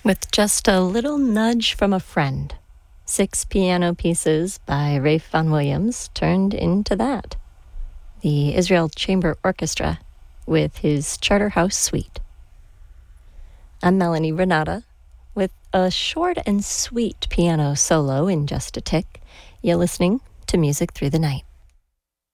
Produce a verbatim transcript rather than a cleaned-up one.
With just a little nudge from a friend, six piano pieces by Rafe Vaughan Williams turned into that. The Israel Chamber Orchestra with his Charterhouse Suite. I'm Melanie Renata with a short and sweet piano solo in just a tick. You're listening to Music Through the Night.